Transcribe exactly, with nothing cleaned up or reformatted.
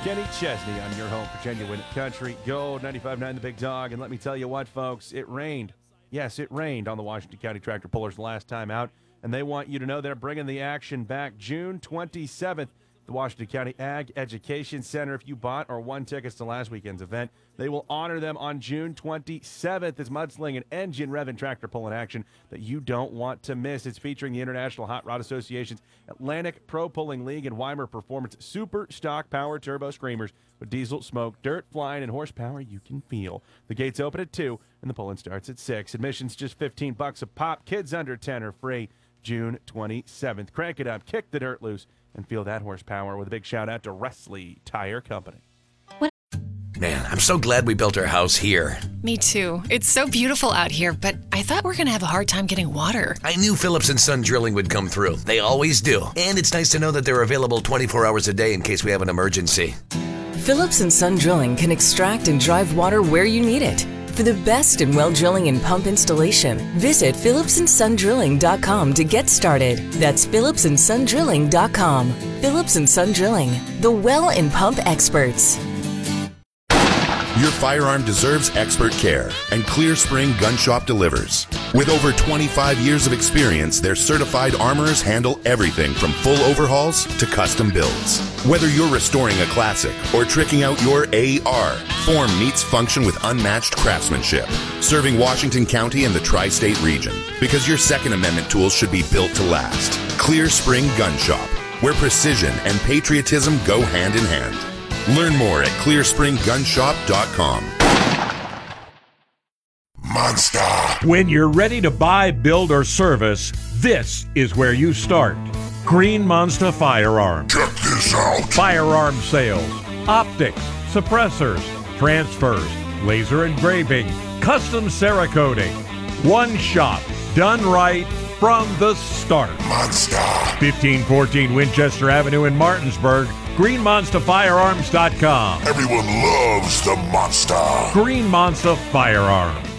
Kenny Chesney on your home for genuine country gold, ninety-five point nine The Big Dog. And let me tell you what, folks, it rained. Yes, it rained on the Washington County Tractor Pullers last time out, and they want you to know they're bringing the action back June twenty-seventh. The Washington County Ag Education Center. If you bought or won tickets to last weekend's event, they will honor them on June twenty-seventh. It's mudslinging, engine revving, tractor pulling action that you don't want to miss. It's featuring the International Hot Rod Association's Atlantic Pro Pulling League and Weimer Performance Super Stock Power Turbo Screamers with diesel, smoke, dirt flying, and horsepower you can feel. The gates open at two, and the pulling starts at six. Admission's just fifteen bucks a pop. Kids under ten are free. June twenty-seventh. Crank it up, kick the dirt loose, and feel that horsepower with a big shout out to Wrestley Tire Company. Man, I'm so glad we built our house here. Me too. It's so beautiful out here, but I thought we were going to have a hard time getting water. I knew Phillips and Son Drilling would come through. They always do. And it's nice to know that they're available twenty-four hours a day in case we have an emergency. Phillips and Son Drilling can extract and drive water where you need it. For the best in well drilling and pump installation, visit phillips and son drilling dot com to get started. That's phillips and son drilling dot com. Phillips and Son Drilling, the well and pump experts. Your firearm deserves expert care, and Clear Spring Gun Shop delivers. With over twenty-five years of experience, their certified armorers handle everything from full overhauls to custom builds. Whether you're restoring a classic or tricking out your A R, form meets function with unmatched craftsmanship, serving Washington County and the tri-state region. Because your Second Amendment tools should be built to last. Clear Spring Gun Shop, where precision and patriotism go hand in hand. Learn more at clear spring gun shop dot com. Monster. When you're ready to buy, build, or service, this is where you start. Green Monster Firearms. Check this out. Firearm sales, optics, suppressors, transfers, laser engraving, custom Cerakoting. One shop, done right from the start. Monster. fifteen fourteen Winchester Avenue in Martinsburg. green monster firearms dot com. Everyone loves the monster. Green Monster Firearms.